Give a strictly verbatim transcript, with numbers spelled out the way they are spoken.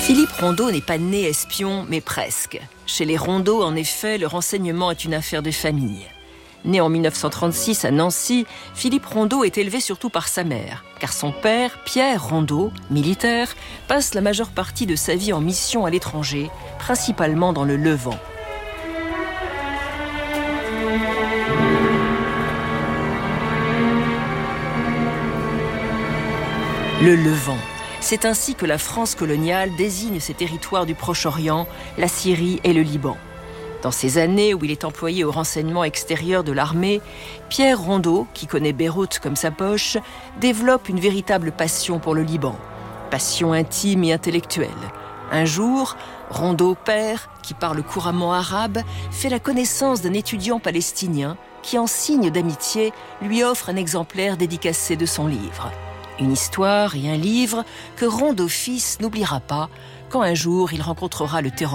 Philippe Rondeau n'est pas né espion, mais presque. Chez les Rondeau, en effet, le renseignement est une affaire de famille. Né en dix-neuf cent trente-six à Nancy, Philippe Rondeau est élevé surtout par sa mère, car son père, Pierre Rondeau, militaire, passe la majeure partie de sa vie en mission à l'étranger, principalement dans le Levant. Le Levant. C'est ainsi que la France coloniale désigne ces territoires du Proche-Orient, la Syrie et le Liban. Dans ces années où il est employé au renseignement extérieur de l'armée, Pierre Rondeau, qui connaît Beyrouth comme sa poche, développe une véritable passion pour le Liban. Passion intime et intellectuelle. Un jour, Rondeau père, qui parle couramment arabe, fait la connaissance d'un étudiant palestinien qui, en signe d'amitié, lui offre un exemplaire dédicacé de son livre. Une histoire et un livre que Rondeau fils n'oubliera pas quand un jour il rencontrera le terrorisme.